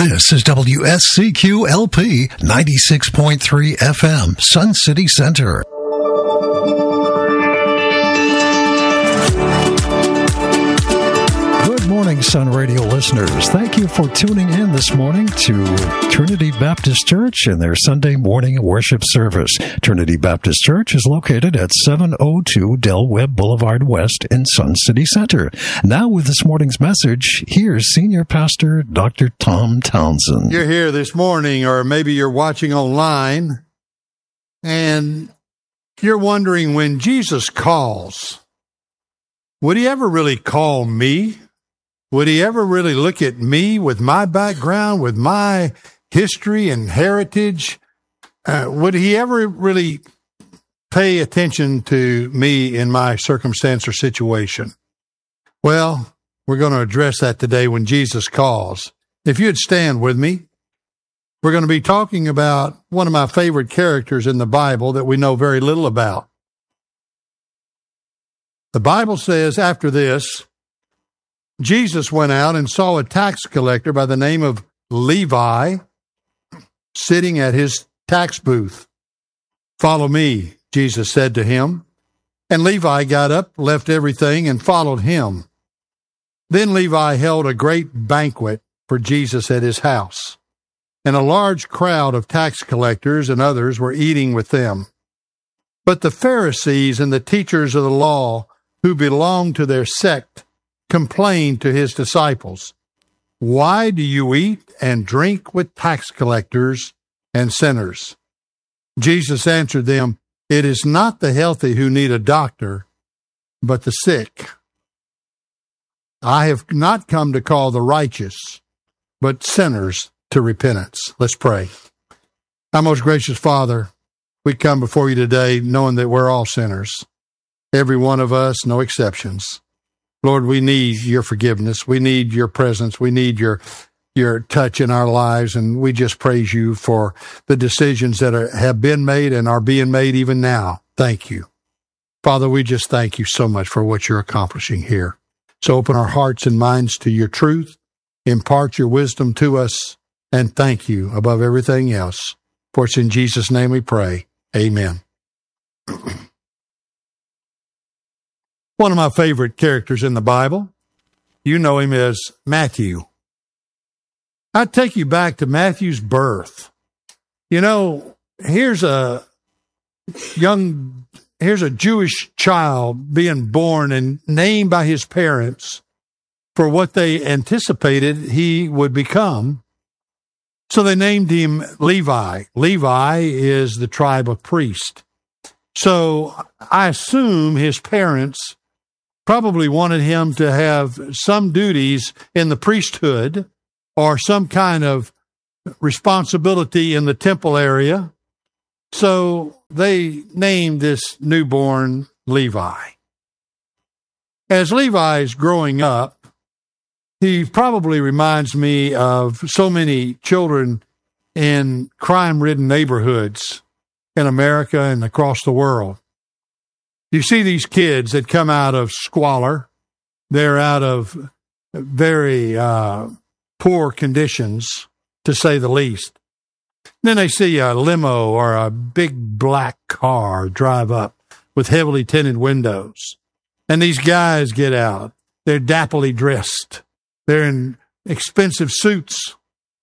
This is WSCQ-LP 96.3 FM, Sun City Center. Good morning, Sun Radio listeners. Thank you for tuning in this morning to Trinity Baptist Church and their Sunday morning worship service. Trinity Baptist Church is located at 702 Del Webb Boulevard West in Sun City Center. Now with this morning's message, here's Senior Pastor Dr. Tom Townsend. You're here this morning, or maybe you're watching online, and you're wondering, when Jesus calls, would he ever really call me? Would he ever really look at me with my background, with my history and heritage? Would he ever really pay attention to me in my circumstance or situation? Well, we're going to address that today when Jesus calls. If you'd stand with me, we're going to be talking about one of my favorite characters in the Bible that we know very little about. The Bible says, after this, Jesus went out and saw a tax collector by the name of Levi sitting at his tax booth. "Follow me," Jesus said to him. And Levi got up, left everything, and followed him. Then Levi held a great banquet for Jesus at his house, and a large crowd of tax collectors and others were eating with them. But the Pharisees and the teachers of the law who belonged to their sect complained to his disciples, "Why do you eat and drink with tax collectors and sinners?" Jesus answered them, "It is not the healthy who need a doctor, but the sick. I have not come to call the righteous, but sinners to repentance." Let's pray. Our most gracious Father, we come before you today knowing that we're all sinners. Every one of us, no exceptions. Lord, we need your forgiveness. We need your presence. We need your touch in our lives, and we just praise you for the decisions that have been made and are being made even now. Thank you. Father, we just thank you so much for what you're accomplishing here. So open our hearts and minds to your truth, impart your wisdom to us, and thank you above everything else. For it's in Jesus' name we pray. Amen. One of my favorite characters in the Bible, you know him as Matthew. I'd take you back to Matthew's birth. You know, here's a Jewish child being born and named by his parents for what they anticipated he would become. So they named him Levi. Levi is the tribe of priest. So I assume his parents probably wanted him to have some duties in the priesthood or some kind of responsibility in the temple area. So they named this newborn Levi. As Levi is growing up, he probably reminds me of so many children in crime-ridden neighborhoods in America and across the world. You see these kids that come out of squalor. They're out of very poor conditions, to say the least. Then they see a limo or a big black car drive up with heavily tinted windows. And these guys get out. They're dapperly dressed. They're in expensive suits.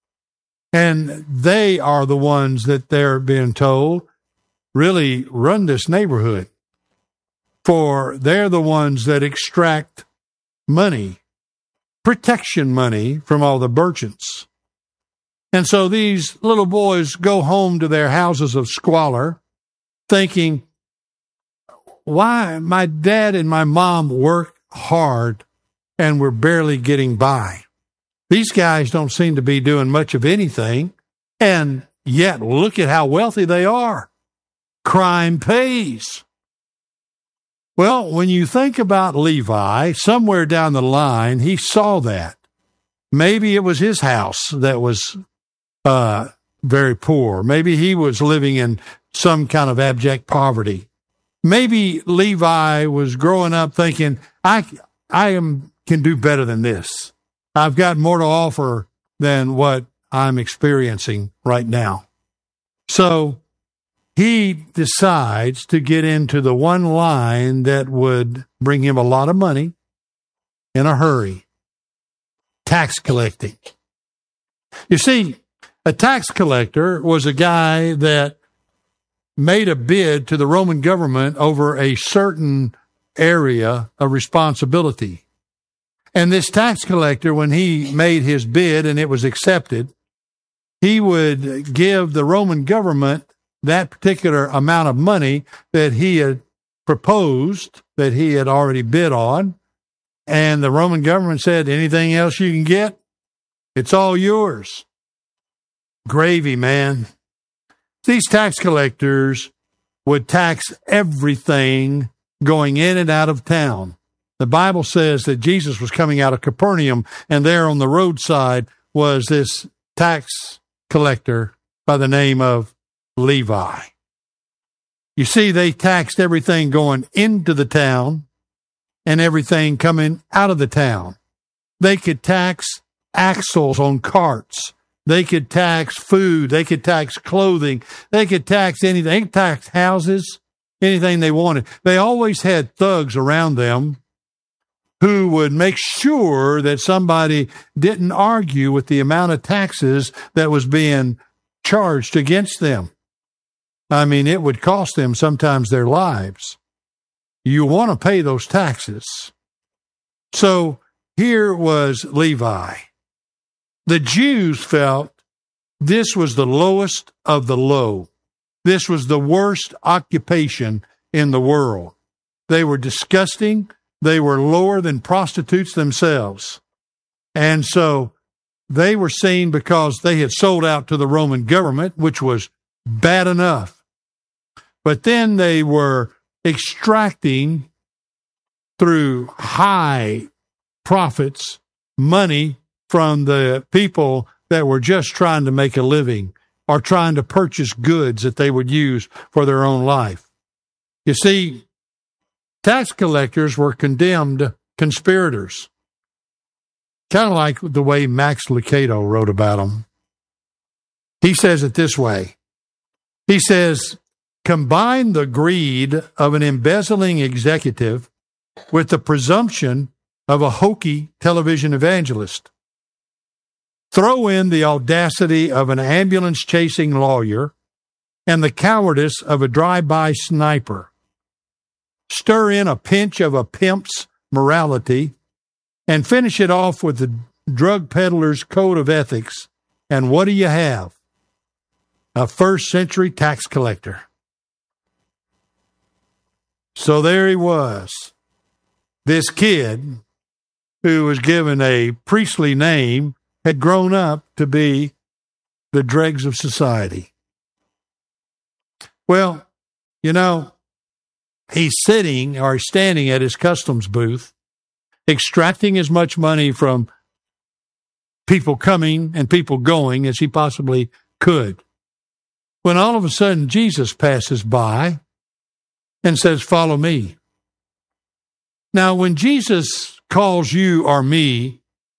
And they are the ones that they're being told really run this neighborhood. For they're the ones that extract money, protection money from all the merchants. And so these little boys go home to their houses of squalor thinking, why my dad and my mom work hard and we're barely getting by. These guys don't seem to be doing much of anything, and yet look at how wealthy they are. Crime pays. Well, when you think about Levi, somewhere down the line, he saw that. Maybe it was his house that was very poor. Maybe he was living in some kind of abject poverty. Maybe Levi was growing up thinking, I can do better than this. I've got more to offer than what I'm experiencing right now. So he decides to get into the one line that would bring him a lot of money in a hurry: tax collecting. You see, a tax collector was a guy that made a bid to the Roman government over a certain area of responsibility. And this tax collector, when he made his bid and it was accepted, he would give the Roman government that particular amount of money that he had proposed, that he had already bid on. And the Roman government said, anything else you can get, it's all yours. Gravy, man. These tax collectors would tax everything going in and out of town. The Bible says that Jesus was coming out of Capernaum, and there on the roadside was this tax collector by the name of Levi. You see, they taxed everything going into the town and everything coming out of the town. They could tax axles on carts. They could tax food. They could tax clothing. They could tax anything. They could tax houses, anything they wanted. They always had thugs around them who would make sure that somebody didn't argue with the amount of taxes that was being charged against them. I mean, it would cost them sometimes their lives. You want to pay those taxes. So here was Levi. The Jews felt this was the lowest of the low. This was the worst occupation in the world. They were disgusting. They were lower than prostitutes themselves. And so they were seen because they had sold out to the Roman government, which was bad enough. But then they were extracting through high profits money from the people that were just trying to make a living or trying to purchase goods that they would use for their own life. You see, tax collectors were condemned conspirators, kind of like the way Max Lucado wrote about them. He says it this way. He says, combine the greed of an embezzling executive with the presumption of a hokey television evangelist. Throw in the audacity of an ambulance-chasing lawyer and the cowardice of a drive-by sniper. Stir in a pinch of a pimp's morality and finish it off with the drug peddler's code of ethics. And what do you have? A first-century tax collector. So there he was, this kid who was given a priestly name, had grown up to be the dregs of society. Well, you know, he's sitting or standing at his customs booth, extracting as much money from people coming and people going as he possibly could. When all of a sudden Jesus passes by and says, follow me. Now, when Jesus calls you or me,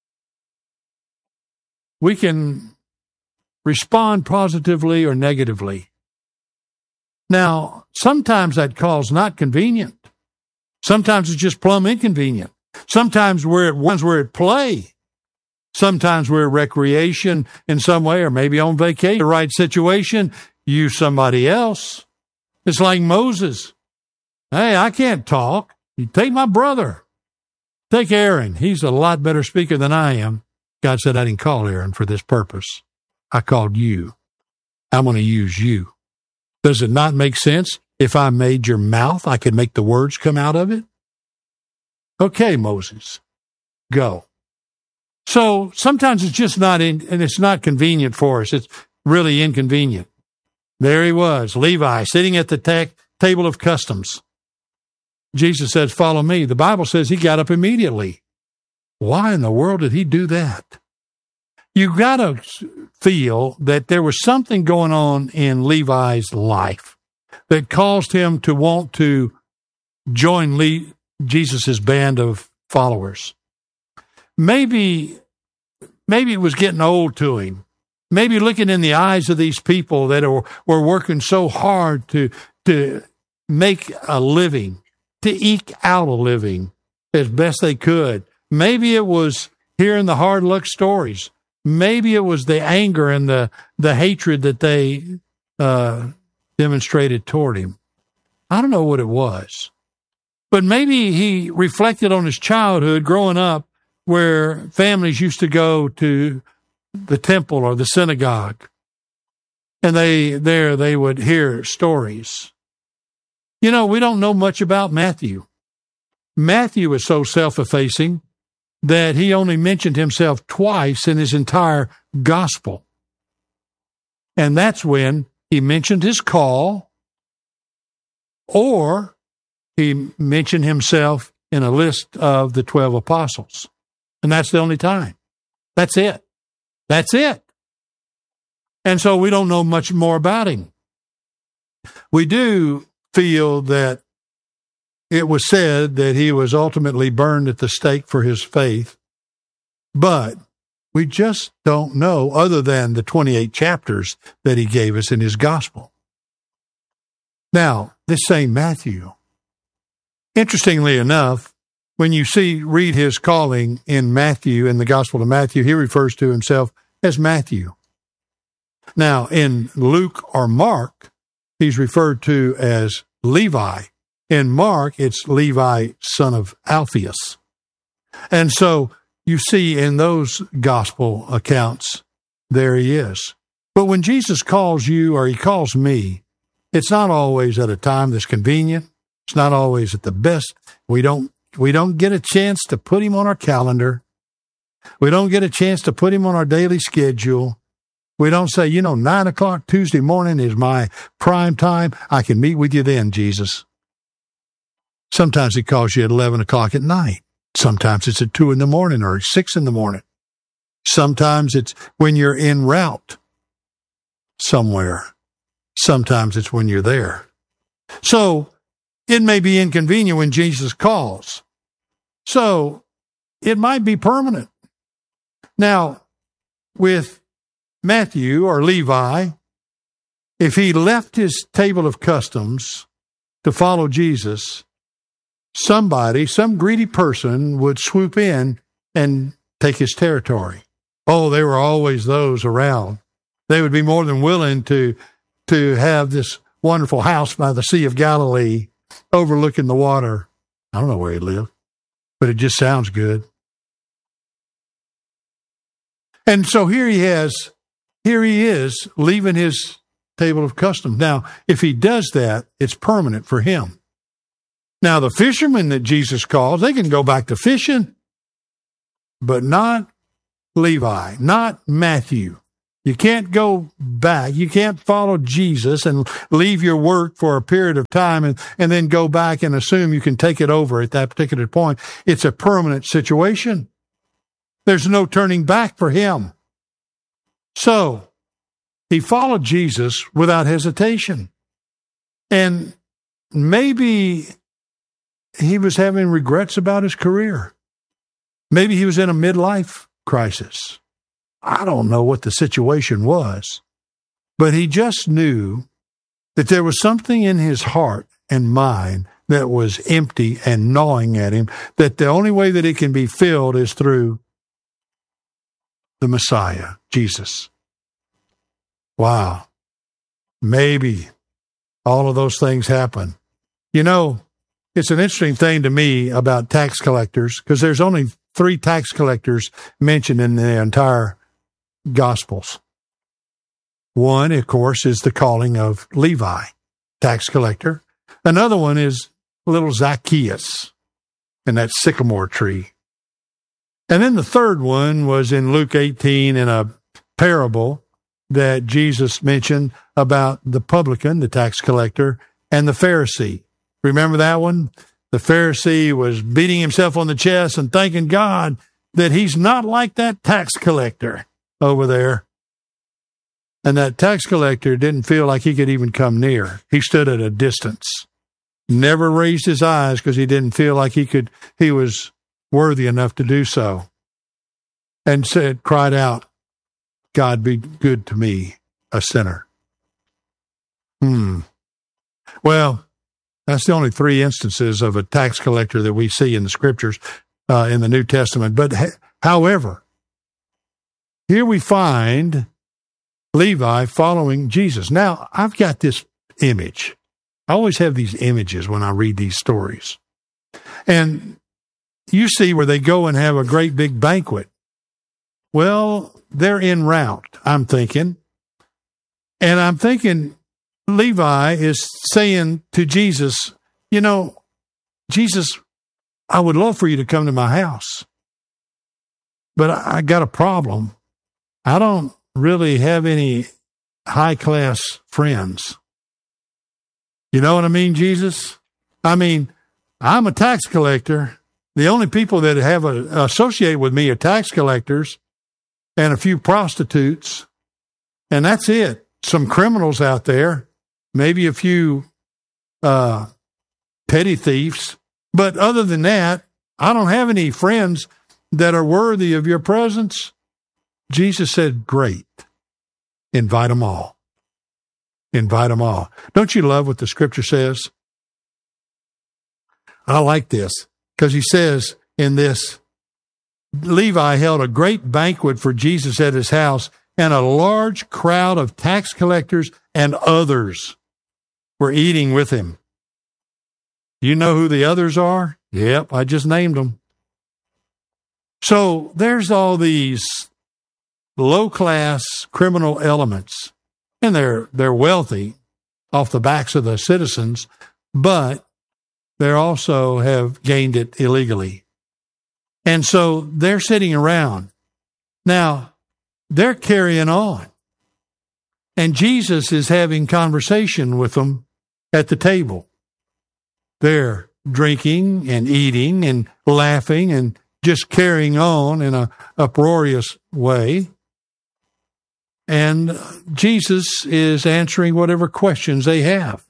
we can respond positively or negatively. Now, sometimes that call's not convenient. Sometimes it's just plumb inconvenient. Sometimes we're at play. Sometimes we're at recreation in some way or maybe on vacation. The right situation, use somebody else. It's like Moses. Hey, I can't talk. You take my brother. Take Aaron. He's a lot better speaker than I am. God said, I didn't call Aaron for this purpose. I called you. I'm going to use you. Does it not make sense? If I made your mouth, I could make the words come out of it. Okay, Moses, go. So sometimes it's just not and it's not convenient for us. It's really inconvenient. There he was, Levi, sitting at the table of customs. Jesus says, follow me. The Bible says he got up immediately. Why in the world did he do that? You got to feel that there was something going on in Levi's life that caused him to want to join Jesus' band of followers. Maybe it was getting old to him. maybe looking in the eyes of these people that were working so hard to make a living, to eke out a living as best they could. Maybe it was hearing the hard luck stories. Maybe it was the anger and the hatred that they demonstrated toward him. I don't know what it was. But maybe he reflected on his childhood growing up where families used to go to the temple or the synagogue. And they would hear stories. You know, we don't know much about Matthew. Matthew is so self-effacing that he only mentioned himself twice in his entire gospel. And that's when he mentioned his call, or he mentioned himself in a list of the 12 apostles. And that's the only time. That's it. That's it. And so we don't know much more about him. We do feel that it was said that he was ultimately burned at the stake for his faith, but we just don't know other than the 28 chapters that he gave us in his gospel. Now, this same Matthew, interestingly enough, when you read his calling in Matthew, in the Gospel of Matthew, he refers to himself as Matthew. Now, in Luke or Mark, he's referred to as Levi. In Mark, it's Levi, son of Alphaeus. And so you see in those gospel accounts, there he is. But when Jesus calls you or he calls me, it's not always at a time that's convenient. It's not always at the best. We don't get a chance to put him on our calendar. We don't get a chance to put him on our daily schedule. We don't say, 9 o'clock Tuesday morning is my prime time. I can meet with you then, Jesus. Sometimes he calls you at 11 o'clock at night. Sometimes it's at 2 in the morning or 6 in the morning. Sometimes it's when you're en route somewhere. Sometimes it's when you're there. So it may be inconvenient when Jesus calls. So it might be permanent. Now, with Matthew or Levi, if he left his table of customs to follow Jesus, some greedy person would swoop in and take his territory. Oh, there were always those around. They would be more than willing to have this wonderful house by the Sea of Galilee overlooking the water. I don't know where he lived, but it just sounds good. And so here he is leaving his table of customs. Now, if he does that, it's permanent for him. Now, the fishermen that Jesus calls, they can go back to fishing, but not Levi, not Matthew. You can't go back. You can't follow Jesus and leave your work for a period of time and then go back and assume you can take it over at that particular point. It's a permanent situation. There's no turning back for him. So he followed Jesus without hesitation. And maybe he was having regrets about his career. Maybe he was in a midlife crisis. I don't know what the situation was, but he just knew that there was something in his heart and mind that was empty and gnawing at him, that the only way that it can be filled is through the Messiah, Jesus. Wow. Maybe all of those things happen. It's an interesting thing to me about tax collectors, because there's only 3 tax collectors mentioned in the entire Gospels. One, of course, is the calling of Levi, tax collector. Another one is little Zacchaeus and that sycamore tree. And then the third one was in Luke 18 in a parable that Jesus mentioned about the publican, the tax collector, and the Pharisee. Remember that one? The Pharisee was beating himself on the chest and thanking God that he's not like that tax collector over there. And that tax collector didn't feel like he could even come near. He stood at a distance, never raised his eyes because he didn't feel like he was worthy enough to do so. And cried out, God be good to me, a sinner? Well, that's the only 3 instances of a tax collector that we see in the Scriptures, in the New Testament. But however, here we find Levi following Jesus. Now, I've got this image. I always have these images when I read these stories. And you see where they go and have a great big banquet. Well, they're en route, I'm thinking. And I'm thinking Levi is saying to Jesus, Jesus, I would love for you to come to my house, but I got a problem. I don't really have any high-class friends. You know what I mean, Jesus? I mean, I'm a tax collector. The only people that have associate with me are tax collectors and a few prostitutes, and that's it. Some criminals out there, maybe a few petty thieves. But other than that, I don't have any friends that are worthy of your presence. Jesus said, great. Invite them all. Invite them all. Don't you love what the Scripture says? I like this because he says in this, Levi held a great banquet for Jesus at his house, and a large crowd of tax collectors and others were eating with him. You know who the others are? Yep, I just named them. So there's all these low-class criminal elements, and they're wealthy off the backs of the citizens, but they also have gained it illegally. And so they're sitting around. Now, they're carrying on. And Jesus is having conversation with them at the table. They're drinking and eating and laughing and just carrying on in an uproarious way. And Jesus is answering whatever questions they have.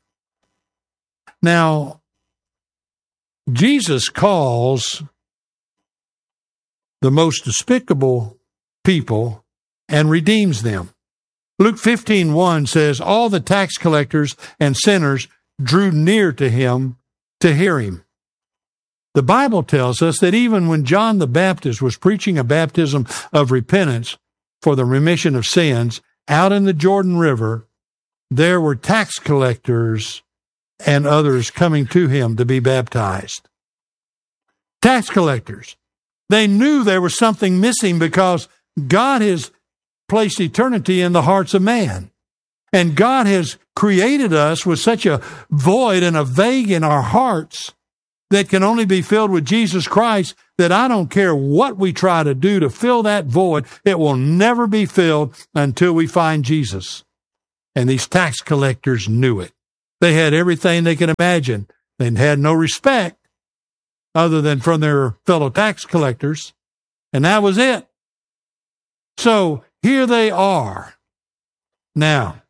Now, Jesus calls the most despicable people and redeems them. Luke 15:1 says, all the tax collectors and sinners drew near to him to hear him. The Bible tells us that even when John the Baptist was preaching a baptism of repentance for the remission of sins out in the Jordan River, there were tax collectors and others coming to him to be baptized. Tax collectors. They knew there was something missing because God has placed eternity in the hearts of man. And God has created us with such a void and a vague in our hearts that can only be filled with Jesus Christ, that I don't care what we try to do to fill that void, it will never be filled until we find Jesus. And these tax collectors knew it. They had everything they could imagine. They had no respect other than from their fellow tax collectors, and that was it. So here they are. Now,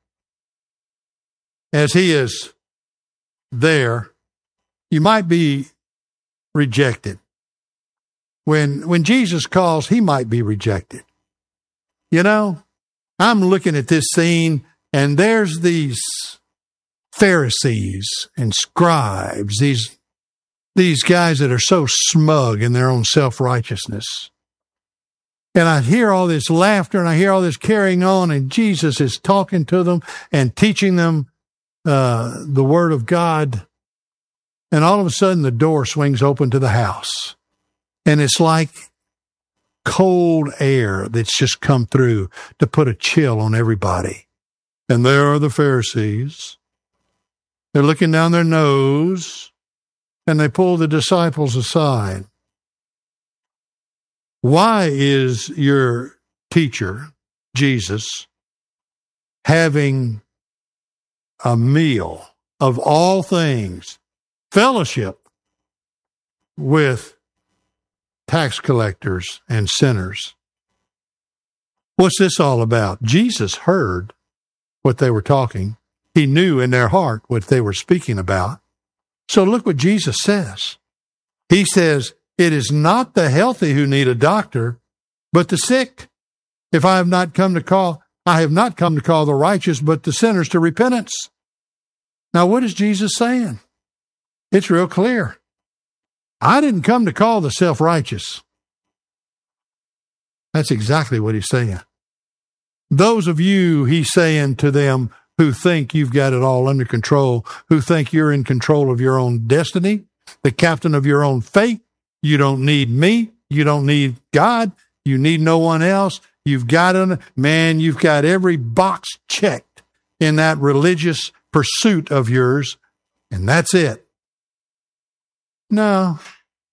as he is there, you might be rejected. When Jesus calls, he might be rejected. You know, I'm looking at this scene, and there's these Pharisees and scribes, these guys that are so smug in their own self-righteousness. And I hear all this laughter, and I hear all this carrying on, and Jesus is talking to them and teaching them the Word of God. And all of a sudden, the door swings open to the house. And it's like cold air that's just come through to put a chill on everybody. And there are the Pharisees. They're looking down their nose, and they pull the disciples aside. Why is your teacher, Jesus, having a meal of all things, fellowship with tax collectors and sinners? What's this all about? Jesus heard what they were talking. He knew in their heart what they were speaking about. So look what Jesus says. He says, it is not the healthy who need a doctor, but the sick. If I have not come to call the righteous, but the sinners to repentance. Now, what is Jesus saying? It's real clear. I didn't come to call the self-righteous. That's exactly what he's saying. Those of you, he's saying to them, who think you've got it all under control, who think you're in control of your own destiny, the captain of your own fate. You don't need me. You don't need God. You need no one else. You've got every box checked in that religious pursuit of yours, and that's it. No.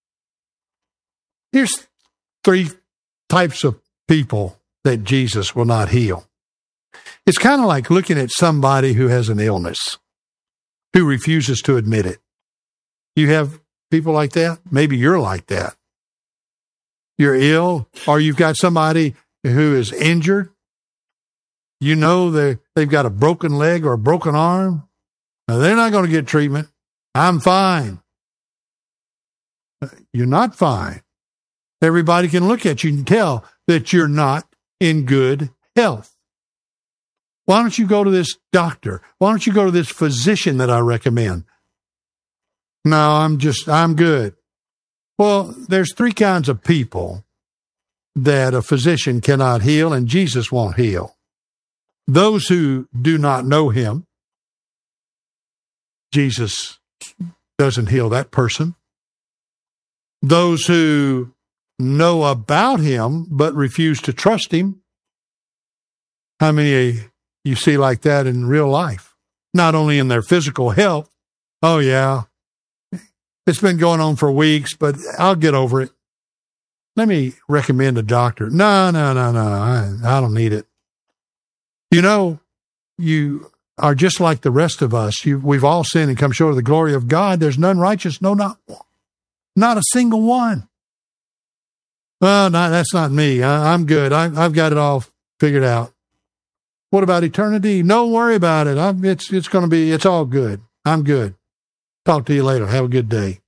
Here's 3 types of people that Jesus will not heal. It's kind of like looking at somebody who has an illness, who refuses to admit it. You have people like that? Maybe you're like that. You're ill, or you've got somebody who is injured. You know they've got a broken leg or a broken arm. Now, they're not going to get treatment. I'm fine. You're not fine. Everybody can look at you and tell that you're not in good health. Why don't you go to this doctor? Why don't you go to this physician that I recommend? No, I'm good. Well, there's 3 kinds of people that a physician cannot heal, and Jesus won't heal. Those who do not know him, Jesus doesn't heal that person. Those who know about him but refuse to trust him. How many you see like that in real life? Not only in their physical health. Oh, yeah, it's been going on for weeks, but I'll get over it. Let me recommend a doctor. No, I don't need it. You know, you are just like the rest of us. We've all sinned and come short of the glory of God. There's none righteous, no, not one. Not a single one. Well, no, that's not me. I'm good. I've got it all figured out. What about eternity? Don't worry about it. It's all good. I'm good. Talk to you later. Have a good day.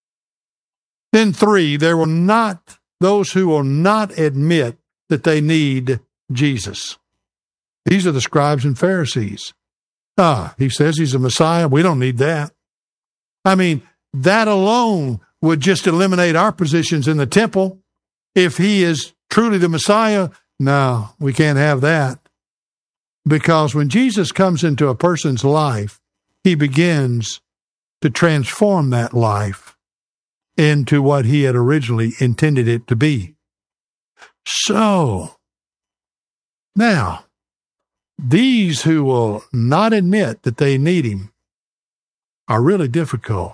Then 3, those who will not admit that they need Jesus. These are the scribes and Pharisees. He says he's a Messiah. We don't need that. I mean, that alone would just eliminate our positions in the temple. If he is truly the Messiah, no, we can't have that. Because when Jesus comes into a person's life, he begins to transform that life into what he had originally intended it to be. So, now, these who will not admit that they need him are really difficult,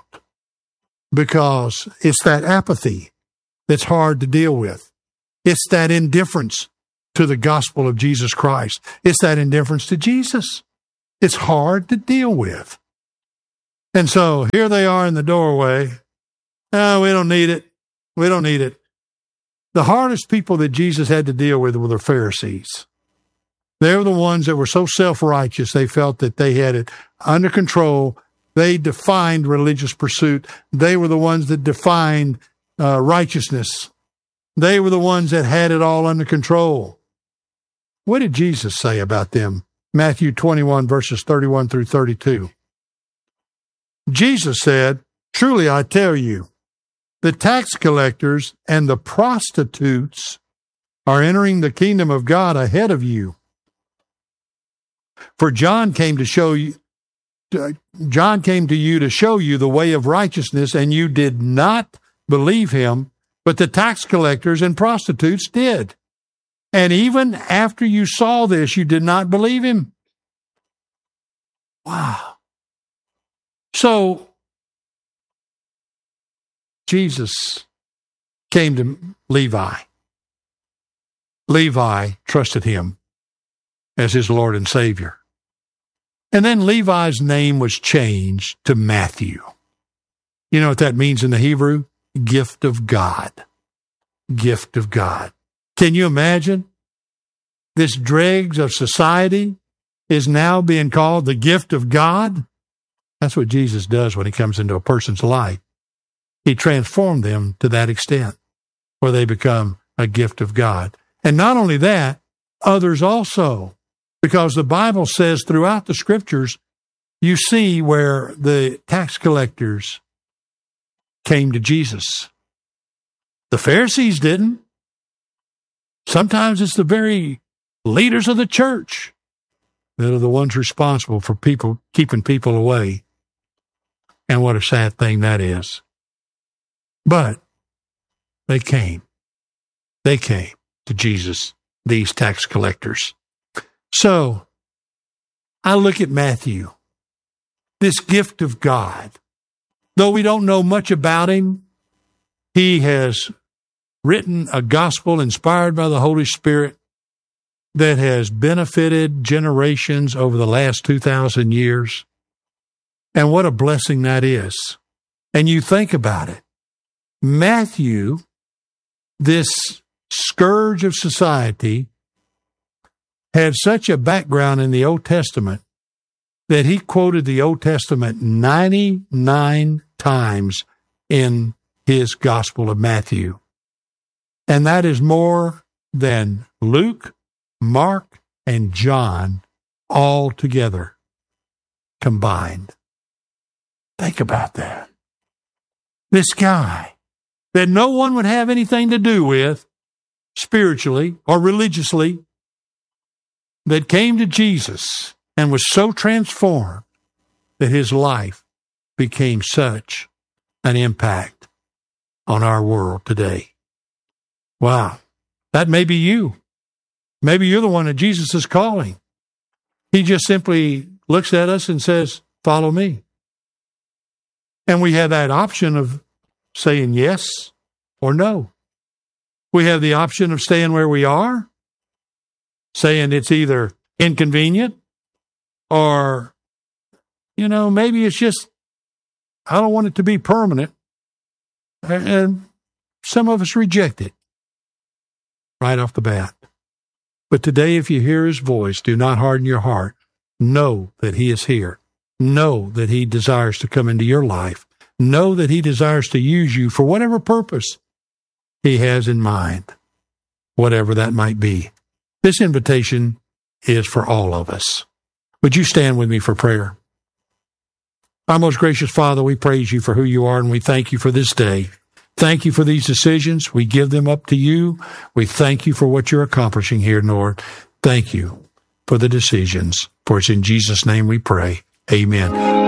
because it's that apathy that's hard to deal with. It's that indifference to the gospel of Jesus Christ. It's that indifference to Jesus. It's hard to deal with. And so here they are in the doorway. Oh, we don't need it. We don't need it. The hardest people that Jesus had to deal with were the Pharisees. They were the ones that were so self-righteous, they felt that they had it under control. They defined religious pursuit. They were the ones that defined righteousness. They were the ones that had it all under control. What did Jesus say about them? Matthew 21, verses 31 through 32. Jesus said, "Truly I tell you, the tax collectors and the prostitutes are entering the kingdom of God ahead of you. For John came to you to show you the way of righteousness, and you did not believe him, but the tax collectors and prostitutes did. And even after you saw this, you did not believe him." Wow. So, Jesus came to Levi. Levi trusted him as his Lord and Savior. And then Levi's name was changed to Matthew. You know what that means in the Hebrew? Gift of God. Gift of God. Can you imagine? This dregs of society is now being called the gift of God. That's what Jesus does when he comes into a person's life. He transformed them to that extent where they become a gift of God. And not only that, others also, because the Bible says throughout the Scriptures, you see where the tax collectors came to Jesus. The Pharisees didn't. Sometimes it's the very leaders of the church that are the ones responsible for keeping people away. And what a sad thing that is. But they came. They came to Jesus, these tax collectors. So I look at Matthew, this gift of God. Though we don't know much about him, he has written a gospel inspired by the Holy Spirit that has benefited generations over the last 2,000 years. And what a blessing that is. And you think about it. Matthew, this scourge of society, had such a background in the Old Testament that he quoted the Old Testament 99 times in his Gospel of Matthew. And that is more than Luke, Mark, and John all together combined. Think about that. This guy that no one would have anything to do with spiritually or religiously, that came to Jesus and was so transformed that his life became such an impact on our world today. Wow, that may be you. Maybe you're the one that Jesus is calling. He just simply looks at us and says, follow me. And we have that option of saying yes or no. We have the option of staying where we are, saying it's either inconvenient or, maybe it's just, I don't want it to be permanent. And some of us reject it right off the bat. But today, if you hear his voice, do not harden your heart. Know that he is here. Know that he desires to come into your life. Know that he desires to use you for whatever purpose he has in mind, whatever that might be. This invitation is for all of us. Would you stand with me for prayer? Our most gracious Father, we praise you for who you are, and we thank you for this day. Thank you for these decisions. We give them up to you. We thank you for what you're accomplishing here, Lord. Thank you for the decisions. For it's in Jesus' name we pray. Amen.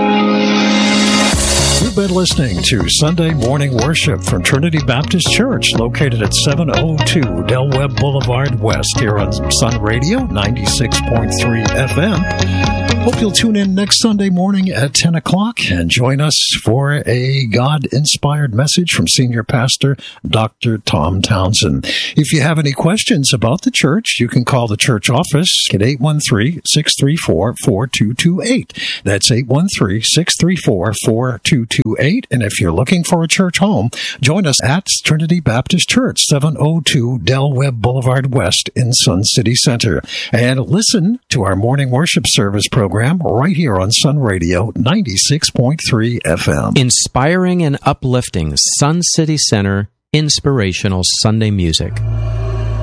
You've been listening to Sunday Morning Worship from Trinity Baptist Church, located at 702 Del Webb Boulevard West, here on Sun Radio 96.3 FM. Hope you'll tune in next Sunday morning at 10 o'clock and join us for a God-inspired message from Senior Pastor Dr. Tom Townsend. If you have any questions about the church, you can call the church office at 813-634-4228. That's 813-634-4228. And if you're looking for a church home, join us at Trinity Baptist Church, 702 Del Webb Boulevard West in Sun City Center. And listen to our morning worship service program right here on Sun Radio 96.3 FM. Inspiring and uplifting Sun City Center, inspirational Sunday music.